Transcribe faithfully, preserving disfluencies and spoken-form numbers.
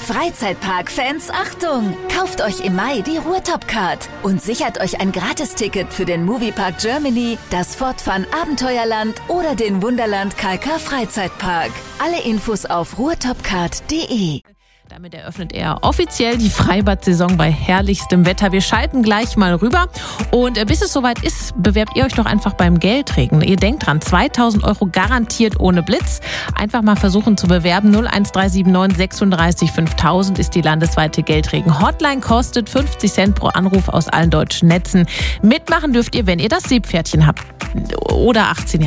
Freizeitpark-Fans, Achtung! Kauft euch im Mai die Ruhrtop-Card und sichert euch ein Gratisticket für den Moviepark Germany, das Fortfun Abenteuerland oder den Wunderland K K Freizeitpark. Alle Infos auf ruhrtopcard punkt de. Damit eröffnet er offiziell die Freibad-Saison bei herrlichstem Wetter. Wir schalten gleich mal rüber. Und bis es soweit ist, bewerbt ihr euch doch einfach beim Geldregen. Ihr denkt dran, zweitausend Euro garantiert ohne Blitz. Einfach mal versuchen zu bewerben. null eins drei sieben neun sechsunddreißig fünftausend ist die landesweite Geldregen-Hotline. Kostet fünfzig Cent pro Anruf aus allen deutschen Netzen. Mitmachen dürft ihr, wenn ihr das Seepferdchen habt. Oder achtzehn Jahre.